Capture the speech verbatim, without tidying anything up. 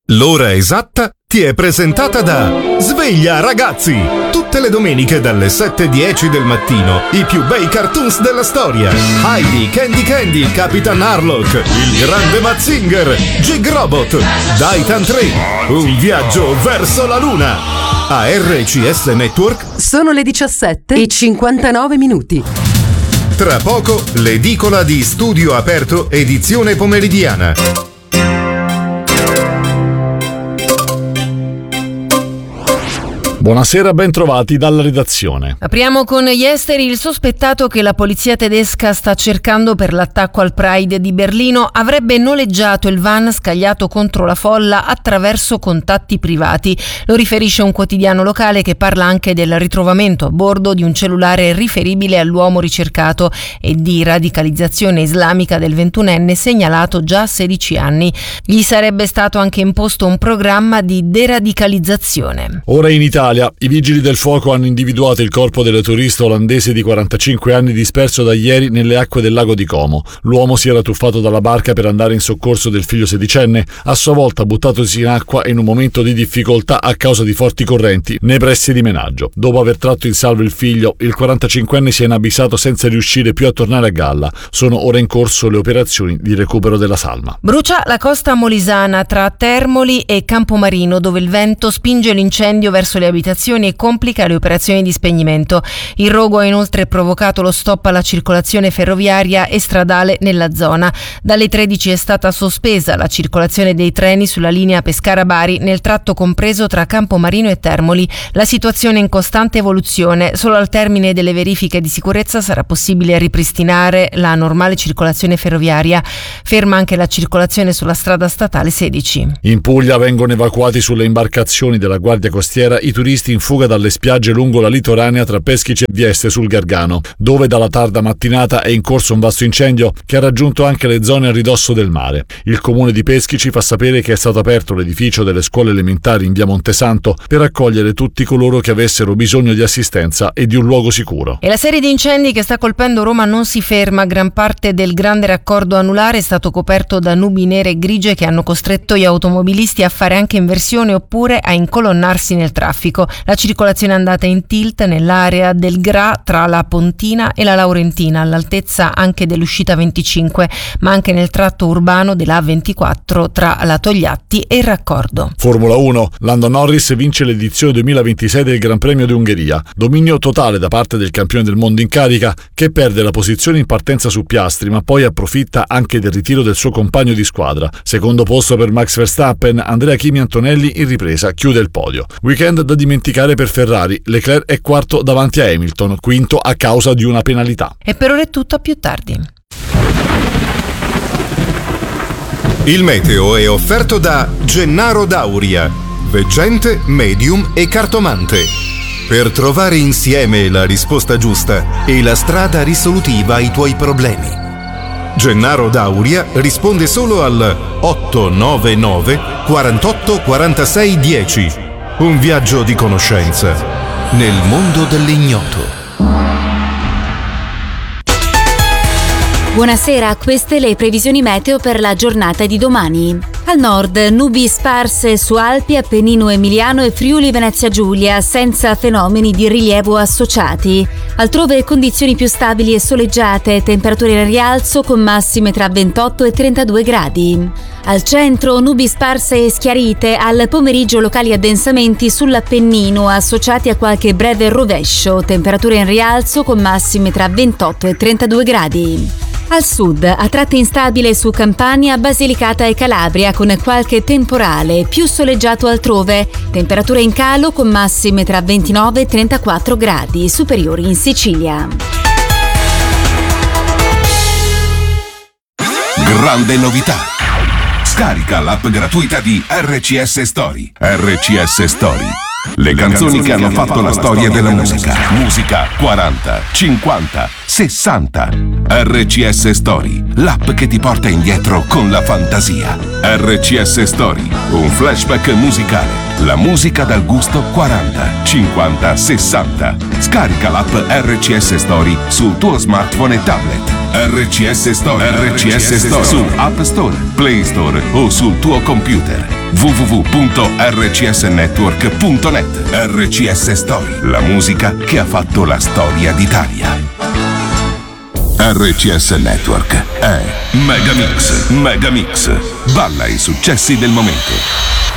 L'ora esatta ti è presentata da Sveglia Ragazzi! Tutte le domeniche dalle sette e dieci del mattino i più bei cartoons della storia. Heidi, Candy Candy, Capitan Harlock, il grande Mazinger, Jig Robot, Daitan tre, un viaggio verso la luna. A R C S Network sono le diciassette e cinquantanove minuti. Tra poco l'edicola di Studio Aperto edizione pomeridiana. Buonasera, ben trovati dalla redazione. Apriamo con gli esteri. Il sospettato che la polizia tedesca sta cercando per l'attacco al Pride di Berlino avrebbe noleggiato il van scagliato contro la folla attraverso contatti privati. Lo riferisce un quotidiano locale che parla anche del ritrovamento a bordo di un cellulare riferibile all'uomo ricercato e di radicalizzazione islamica del ventunenne segnalato già a sedici anni. Gli sarebbe stato anche imposto un programma di deradicalizzazione. Ora in Italia i vigili del fuoco hanno individuato il corpo del turista olandese di quarantacinque anni disperso da ieri nelle acque del lago di Como. L'uomo si era tuffato dalla barca per andare in soccorso del figlio sedicenne, a sua volta buttatosi in acqua in un momento di difficoltà a causa di forti correnti nei pressi di Menaggio. Dopo aver tratto in salvo il figlio, il quarantacinquenne si è inabissato senza riuscire più a tornare a galla. Sono ora in corso le operazioni di recupero della salma. Brucia la costa molisana tra Termoli e Campomarino, dove il vento spinge l'incendio verso le abitazioni e complica le operazioni di spegnimento. Il rogo ha inoltre provocato lo stop alla circolazione ferroviaria e stradale nella zona. Dalle tredici è stata sospesa la circolazione dei treni sulla linea Pescara-Bari nel tratto compreso tra Campomarino e Termoli. La situazione è in costante evoluzione. Solo al termine delle verifiche di sicurezza sarà possibile ripristinare la normale circolazione ferroviaria. Ferma anche la circolazione sulla strada statale sedici. In Puglia vengono evacuati sulle imbarcazioni della Guardia Costiera i turisti in fuga dalle spiagge lungo la litoranea tra Peschici e Vieste sul Gargano, dove dalla tarda mattinata è in corso un vasto incendio che ha raggiunto anche le zone a ridosso del mare. Il comune di Peschici fa sapere che è stato aperto l'edificio delle scuole elementari in via Montesanto per accogliere tutti coloro che avessero bisogno di assistenza e di un luogo sicuro. E la serie di incendi che sta colpendo Roma non si ferma. Gran parte del grande raccordo anulare è stato coperto da nubi nere e grigie che hanno costretto gli automobilisti a fare anche inversione oppure a incolonnarsi nel traffico. La circolazione è andata in tilt nell'area del Gra tra la Pontina e la Laurentina, all'altezza anche dell'uscita venticinque, ma anche nel tratto urbano della A ventiquattro tra la Togliatti e il raccordo. Formula uno. Lando Norris vince l'edizione duemilaventisei del Gran Premio d'Ungheria. Dominio totale da parte del campione del mondo in carica, che perde la posizione in partenza su Piastri, ma poi approfitta anche del ritiro del suo compagno di squadra. Secondo posto per Max Verstappen, Andrea Kimi Antonelli in ripresa chiude il podio. Weekend da dimenticare per Ferrari. Leclerc è quarto davanti a Hamilton, quinto a causa di una penalità. E per ora è tutto, a più tardi. Il meteo è offerto da Gennaro Dauria, veggente, medium e cartomante. Per trovare insieme la risposta giusta e la strada risolutiva ai tuoi problemi. Gennaro Dauria risponde solo al otto nove nove quarantotto quarantasei dieci. Un viaggio di conoscenza nel mondo dell'ignoto. Buonasera, queste le previsioni meteo per la giornata di domani. Al nord, nubi sparse su Alpi, Appennino Emiliano e Friuli Venezia Giulia, senza fenomeni di rilievo associati. Altrove condizioni più stabili e soleggiate, temperature in rialzo con massime tra ventotto e trentadue gradi. Al centro, nubi sparse e schiarite, al pomeriggio locali addensamenti sull'Appennino associati a qualche breve rovescio, temperature in rialzo con massime tra ventotto e trentadue gradi. Al sud, a tratti instabile su Campania, Basilicata e Calabria con qualche temporale, più soleggiato altrove, temperature in calo con massime tra ventinove e trentaquattro gradi, superiori in Sicilia. Grande novità! Scarica l'app gratuita di R C S Story. R C S Story. Le canzoni che hanno fatto la storia della musica. Musica quaranta, cinquanta, sessanta. R C S Story, l'app che ti porta indietro con la fantasia. R C S Story, un flashback musicale. La musica dal gusto quaranta, cinquanta, sessanta. Scarica l'app R C S Story sul tuo smartphone e tablet. R C S Story, R C S Story su App Store, Play Store o sul tuo computer. w w w punto r c s network punto net. R C S Story, la musica che ha fatto la storia d'Italia. R C S Network è Megamix. Megamix. Balla i successi del momento.